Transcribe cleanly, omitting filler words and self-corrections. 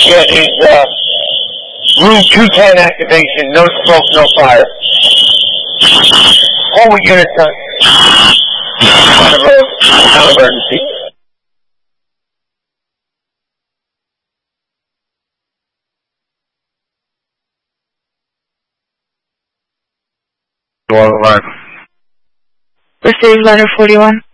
Yeah, he's room 210 activation, no smoke, no fire. All units on the road, non-emergency. Receive letter 41.